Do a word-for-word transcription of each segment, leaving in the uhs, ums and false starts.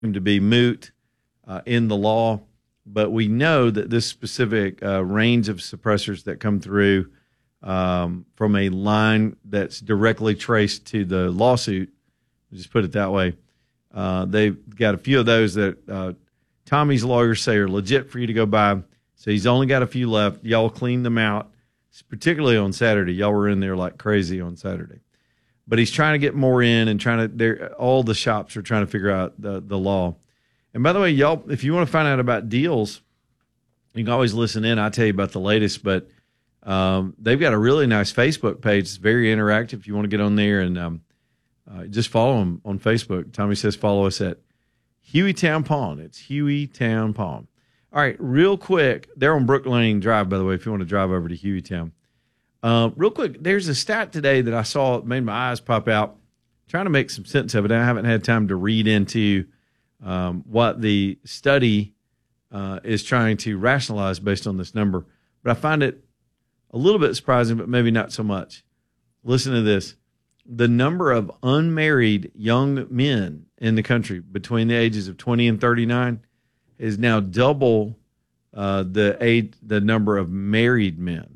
to be moot uh, in the law, but we know that this specific uh, range of suppressors that come through um, from a line that's directly traced to the lawsuit, just put it that way, uh, they've got a few of those that uh, Tommy's lawyers say are legit for you to go buy. So he's only got a few left. Y'all cleaned them out, particularly on Saturday. Y'all were in there like crazy on Saturday. But he's trying to get more in and trying to, they're, all the shops are trying to figure out the, the law. And by the way, y'all, if you want to find out about deals, you can always listen in. I'll tell you about the latest, but um, they've got a really nice Facebook page. It's very interactive. If you want to get on there and um, uh, just follow them on Facebook. Tommy says follow us at Hueytown Pawn. It's Hueytown Pawn. All right, real quick, they're on Brook Lane Drive, by the way, if you want to drive over to Hueytown. Uh, real quick, there's a stat today that I saw, it made my eyes pop out, trying to make some sense of it. I haven't had time to read into um, what the study uh, is trying to rationalize based on this number, but I find it a little bit surprising, but maybe not so much. Listen to this. The number of unmarried young men in the country between the ages of twenty and thirty-nine is now double uh, the age, the number of married men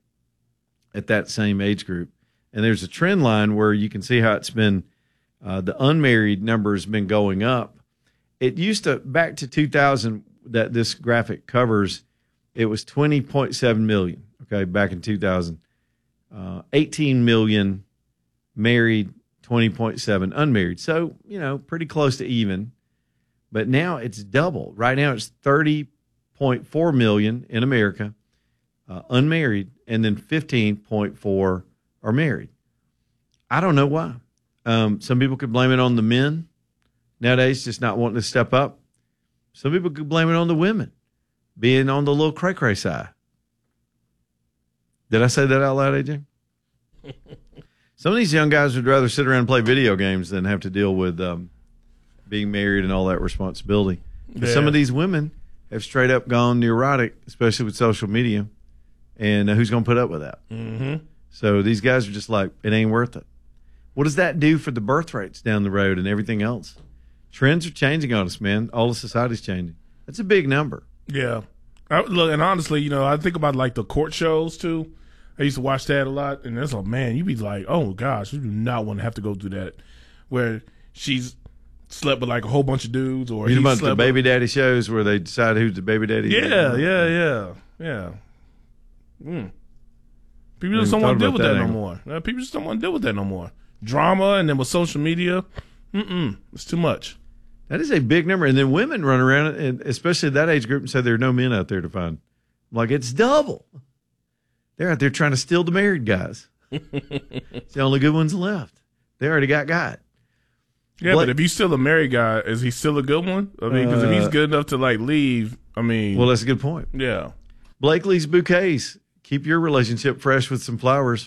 at that same age group. And there's a trend line where you can see how it's been, uh, the unmarried number has been going up. It used to, back to two thousand, that this graphic covers, it was twenty point seven million, okay, back in two thousand. Uh, eighteen million married, twenty point seven unmarried. So, you know, pretty close to even. But now it's double. Right now it's thirty point four million in America, uh, unmarried, and then fifteen point four are married. I don't know why. Um, some people could blame it on the men nowadays just not wanting to step up. Some people could blame it on the women being on the little cray-cray side. Did I say that out loud, A J? Some of these young guys would rather sit around and play video games than have to deal with um, being married and all that responsibility. But yeah. Some of these women have straight up gone neurotic, especially with social media. And uh, who's going to put up with that? Mm-hmm. So these guys are just like, it ain't worth it. What does that do for the birth rates down the road and everything else? Trends are changing on us, man. All of society's changing. That's a big number. Yeah. I, look, and honestly, you know, I think about like the court shows too. I used to watch that a lot, and it's like, man, you'd be like, oh gosh, you do not want to have to go through that, where she's slept with like a whole bunch of dudes, or you know he about slept the baby with... daddy shows where they decide who's the baby daddy. Yeah, yeah, yeah, yeah. Mm. People just don't want to deal with that, that no more. Uh, people just don't want to deal with that no more. Drama, and then with social media, mm-mm, it's too much. That is a big number. And then women run around, and especially that age group, and say there are no men out there to find. I'm like, it's double. They're out there trying to steal the married guys. It's the only good ones left. They already got got. Yeah, Blake, but if he's still a married guy, is he still a good one? I mean, because uh, if he's good enough to, like, leave, I mean. Well, that's a good point. Yeah. Blakely's Bouquets. Keep your relationship fresh with some flowers.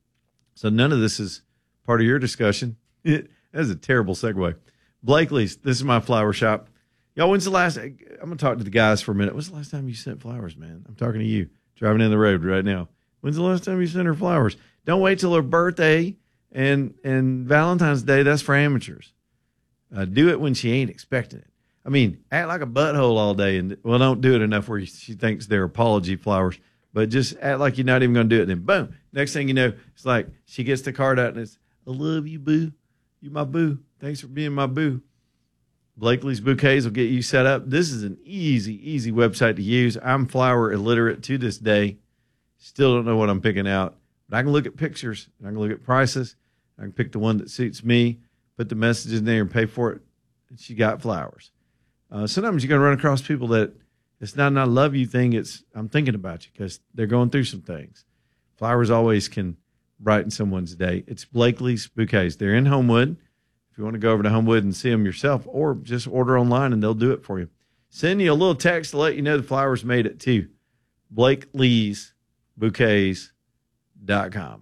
So none of this is part of your discussion. It, that's a terrible segue. Blakely's, this is my flower shop. Y'all, when's the last, I'm going to talk to the guys for a minute. When's the last time you sent flowers, man? I'm talking to you, driving down the road right now. When's the last time you sent her flowers? Don't wait till her birthday and and Valentine's Day. That's for amateurs. Uh, do it when she ain't expecting it. I mean, act like a butthole all day, and well, don't do it enough where she thinks they're apology flowers. But just act like you're not even going to do it. And then boom, next thing you know, it's like she gets the card out and it's, I love you, boo. You my boo. Thanks for being my boo. Blakely's Bouquets will get you set up. This is an easy, easy website to use. I'm flower illiterate to this day. Still don't know what I'm picking out. But I can look at pictures. And I can look at prices. I can pick the one that suits me, put the message in there and pay for it. And she got flowers. Uh, sometimes you're going to run across people that it's not an I love you thing. It's I'm thinking about you because they're going through some things. Flowers always can brighten someone's day. It's Blakely's Bouquets. They're in Homewood. If you want to go over to Homewood and see them yourself, or just order online and they'll do it for you. Send you a little text to let you know the flowers made it too. Blakely's Bouquets dot com.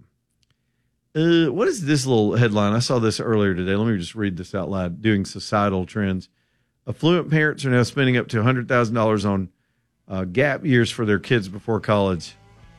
Uh, what is this little headline? I saw this earlier today. Let me just read this out loud. Doing societal trends. Affluent parents are now spending up to one hundred thousand dollars on uh, gap years for their kids before college.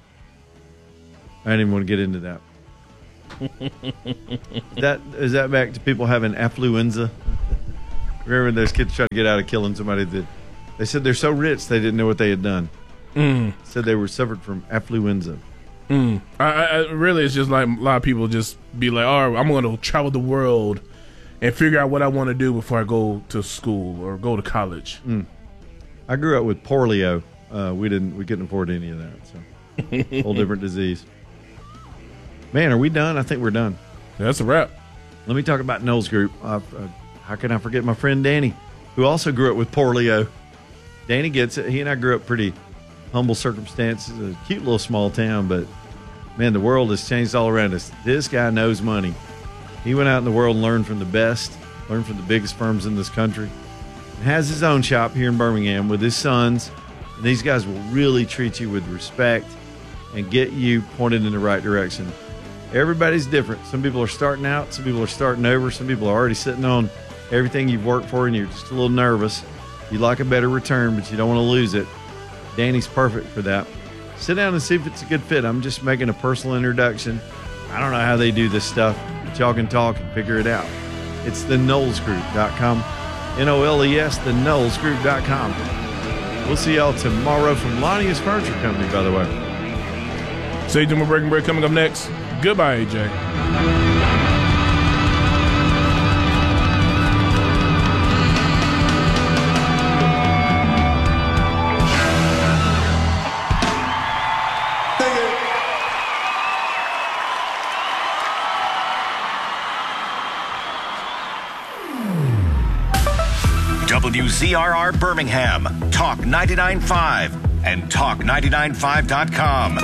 I didn't even want to get into that. that is that back to people having affluenza? Remember when those kids tried to get out of killing somebody that they said they're so rich they didn't know what they had done. Mm. Said they were suffered from affluenza. Mm. I, I really, it's just like a lot of people just be like, all right, I'm going to travel the world and figure out what I want to do before I go to school or go to college. Mm. I grew up with polio. Uh, we didn't, we couldn't afford any of that. So, whole different disease. Man, are we done? I think we're done. That's a wrap. Let me talk about Knowles Group. Uh, uh, how can I forget my friend Danny, who also grew up with polio? Danny gets it. He and I grew up pretty humble circumstances, a cute little small town, but man, the world has changed all around us. This guy knows money. He went out in the world and learned from the best, learned from the biggest firms in this country, and has his own shop here in Birmingham with his sons. And these guys will really treat you with respect and get you pointed in the right direction. Everybody's different. Some people are starting out. Some people are starting over. Some people are already sitting on everything you've worked for, and you're just a little nervous. You'd like a better return, but you don't want to lose it. Danny's perfect for that. Sit down and see if it's a good fit. I'm just making a personal introduction. I don't know how they do this stuff, but y'all can talk and figure it out. It's the Knowles Group dot com. N O L E S, the Knowles Group dot com. We'll see y'all tomorrow from Lonnius Furniture Company, by the way. Stay tuned for Breaking Bread coming up next. Goodbye, A J. W Z R R Birmingham, Talk ninety-nine point five, and Talk ninety-nine point five dot com.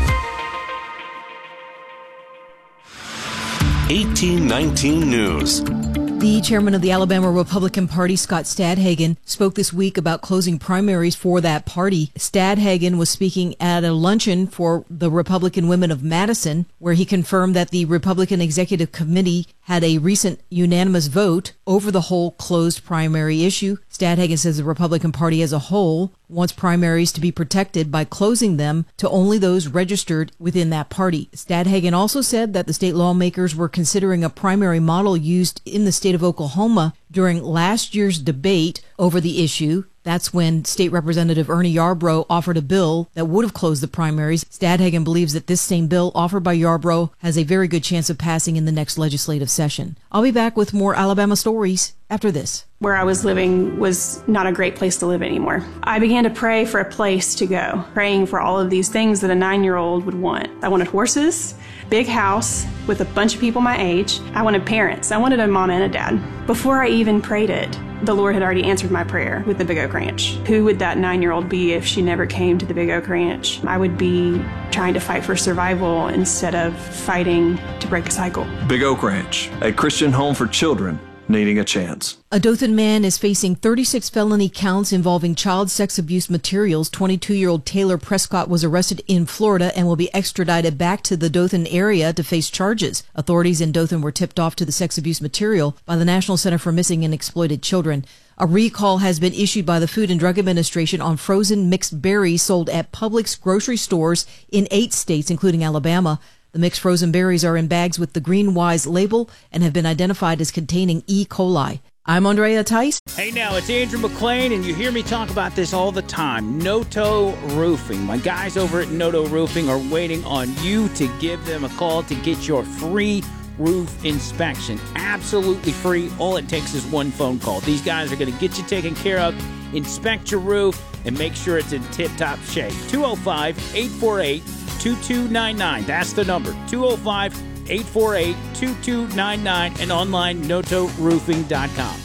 eighteen nineteen News. The chairman of the Alabama Republican Party, Scott Stadhagen, spoke this week about closing primaries for that party. Stadhagen was speaking at a luncheon for the Republican Women of Madison, where he confirmed that the Republican Executive Committee had a recent unanimous vote over the whole closed primary issue. Stadhagen says the Republican Party as a whole wants primaries to be protected by closing them to only those registered within that party. Stadhagen also said that the state lawmakers were considering a primary model used in the state of Oklahoma during last year's debate over the issue. That's when State Representative Ernie Yarbrough offered a bill that would have closed the primaries. Stadhagen believes that this same bill offered by Yarbrough has a very good chance of passing in the next legislative session. I'll be back with more Alabama stories after this. Where I was living was not a great place to live anymore. I began to pray for a place to go, praying for all of these things that a nine-year-old would want. I wanted horses, big house with a bunch of people my age. I wanted parents. I wanted a mom and a dad. Before I even prayed it, the Lord had already answered my prayer with the Big Oak Ranch. Who would that nine-year-old be if she never came to the Big Oak Ranch? I would be trying to fight for survival instead of fighting to break a cycle. Big Oak Ranch, a Christian home for children needing a chance. A Dothan man is facing thirty-six felony counts involving child sex abuse materials. twenty-two-year-old Taylor Prescott was arrested in Florida and will be extradited back to the Dothan area to face charges. Authorities in Dothan were tipped off to the sex abuse material by the National Center for Missing and Exploited Children. A recall has been issued by the Food and Drug Administration on frozen mixed berries sold at Publix grocery stores in eight states, including Alabama. The mixed frozen berries are in bags with the GreenWise label and have been identified as containing E. coli. I'm Andrea Tice. Hey now, it's Andrew McClain, and you hear me talk about this all the time. Noto Roofing. My guys over at Noto Roofing are waiting on you to give them a call to get your free roof inspection. Absolutely free. All it takes is one phone call. These guys are going to get you taken care of, inspect your roof, and make sure it's in tip-top shape. two oh five, eight four eight, two two nine nine. That's the number. two oh five, eight four eight, two two nine nine and online noto roofing dot com.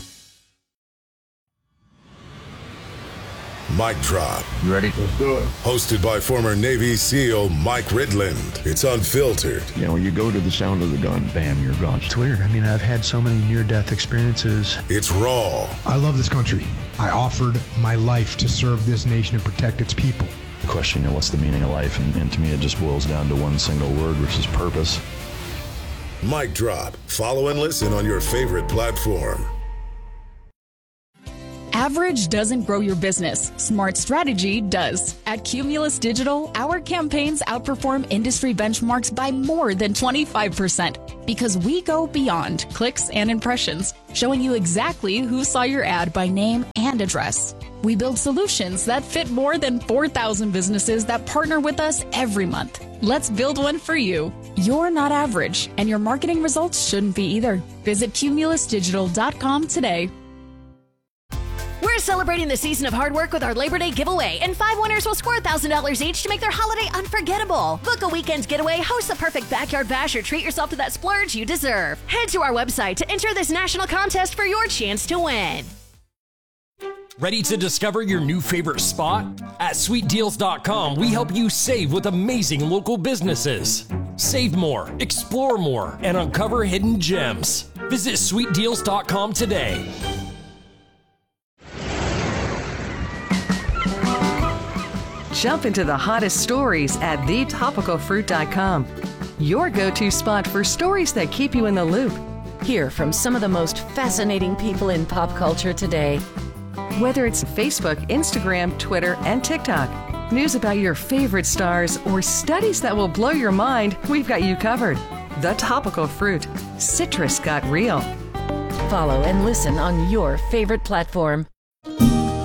Mic Drop. You ready? Let's do it. Hosted by former Navy SEAL Mike Ridland. It's unfiltered. You know, you go to the sound of the gun, bam, you're gone. It's weird. I mean, I've had so many near-death experiences. It's raw. I love this country. I offered my life to serve this nation and protect its people. The question, you know, what's the meaning of life? And, and to me, it just boils down to one single word, which is purpose. Mic Drop. Follow and listen on your favorite platform. Average doesn't grow your business. Smart strategy does. At Cumulus Digital, our campaigns outperform industry benchmarks by more than twenty-five percent because we go beyond clicks and impressions, showing you exactly who saw your ad by name and address. We build solutions that fit more than four thousand businesses that partner with us every month. Let's build one for you. You're not average, and your marketing results shouldn't be either. Visit cumulus digital dot com today. We're celebrating the season of hard work with our Labor Day giveaway, and five winners will score one thousand dollars each to make their holiday unforgettable. Book a weekend getaway, host the perfect backyard bash, or treat yourself to that splurge you deserve. Head to our website to enter this national contest for your chance to win. Ready to discover your new favorite spot? At sweet deals dot com, we help you save with amazing local businesses. Save more, explore more, and uncover hidden gems. Visit sweet deals dot com today. Jump into the hottest stories at the topical fruit dot com. Your go-to spot for stories that keep you in the loop. Hear from some of the most fascinating people in pop culture today. Whether it's Facebook, Instagram, Twitter, and TikTok, news about your favorite stars, or studies that will blow your mind, we've got you covered. The Topical Fruit. Citrus got real. Follow and listen on your favorite platform.